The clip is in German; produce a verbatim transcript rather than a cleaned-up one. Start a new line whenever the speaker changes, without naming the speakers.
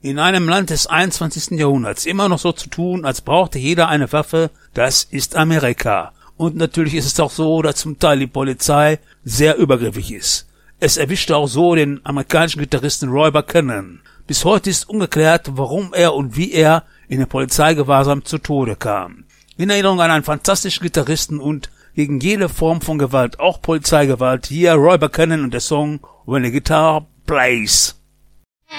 In einem Land des einundzwanzigsten Jahrhunderts immer noch so zu tun, als brauchte jeder eine Waffe, das ist Amerika. Und natürlich ist es auch so, dass zum Teil die Polizei sehr übergriffig ist. Es erwischte auch so den amerikanischen Gitarristen Roy Buchanan. Bis heute ist ungeklärt, warum er und wie er in der Polizeigewahrsam zu Tode kam. In Erinnerung an einen fantastischen Gitarristen und gegen jede Form von Gewalt, auch Polizeigewalt, hier Roy Buchanan und der Song When the Guitar Plays.